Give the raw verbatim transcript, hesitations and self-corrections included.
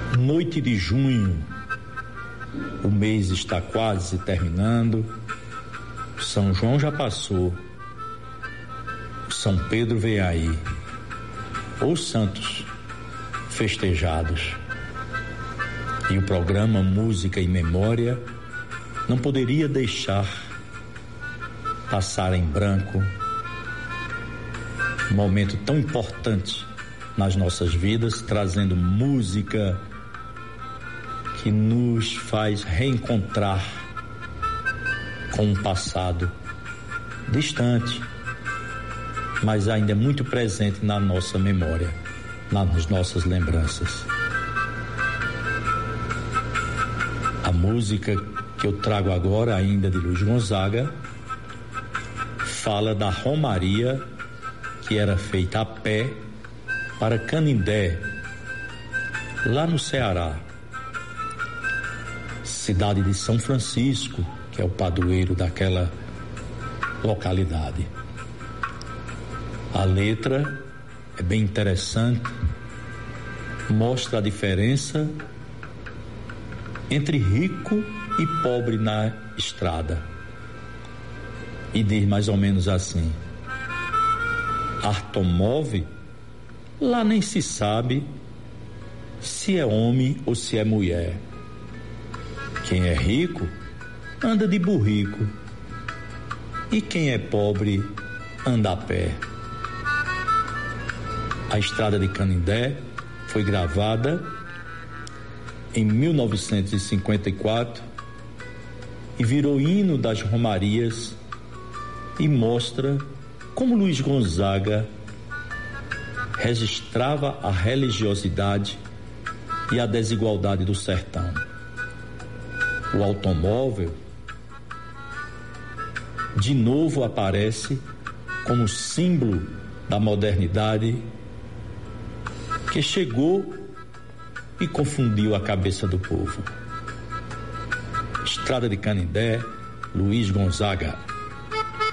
Noite de junho, o mês está quase terminando, São João já passou, São Pedro vem aí, os santos festejados. E o programa Música e Memória não poderia deixar passar em branco um momento tão importante nas nossas vidas, trazendo música que nos faz reencontrar com um passado distante, mas ainda muito presente na nossa memória, nas nossas lembranças. A música que eu trago agora, ainda de Luiz Gonzaga, fala da romaria que era feita a pé para Canindé, lá no Ceará, cidade de São Francisco, que é o padroeiro daquela localidade. A letra é bem interessante, mostra a diferença entre rico e pobre na estrada, e diz mais ou menos assim: automóvel, lá nem se sabe se é homem ou se é mulher. Quem é rico anda de burrico, e quem é pobre anda a pé. A Estrada de Canindé foi gravada em mil novecentos e cinquenta e quatro e virou hino das romarias, e mostra como Luiz Gonzaga registrava a religiosidade e a desigualdade do sertão. O automóvel de novo aparece como símbolo da modernidade que chegou e confundiu a cabeça do povo. Estrada de Canindé, Luiz Gonzaga.